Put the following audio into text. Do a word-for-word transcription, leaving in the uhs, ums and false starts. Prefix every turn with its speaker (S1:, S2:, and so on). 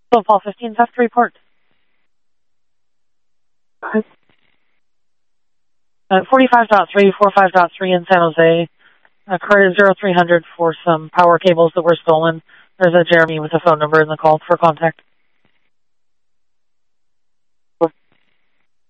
S1: So, Paul fifteen, theft report.
S2: Okay.
S1: Uh, forty-five point three, forty-five point three in San Jose. Uh, card zero three hundred for some power cables that were stolen. There's a Jeremy with a phone number in the call for contact.